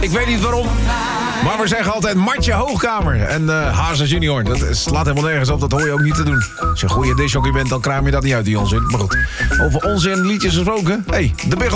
Ik weet niet waarom. Maar we zeggen altijd Martje Hoogkamer en Hazen Junior. Dat slaat helemaal nergens op, dat hoor je ook niet te doen. Als je een goede disjockey bent, dan kraam je dat niet uit, die onzin. Maar goed, over onzin liedjes gesproken. Hey, de